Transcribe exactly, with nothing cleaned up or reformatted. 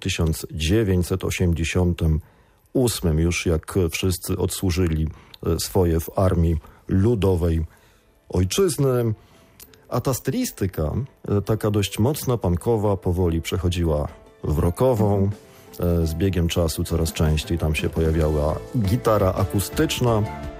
tysiąc dziewięćset osiemdziesiątym ósmym, już jak wszyscy odsłużyli swoje w Armii Ludowej Ojczyzny. A ta stylistyka, taka dość mocno punkowa, powoli przechodziła w rockową. Z biegiem czasu coraz częściej tam się pojawiała gitara akustyczna.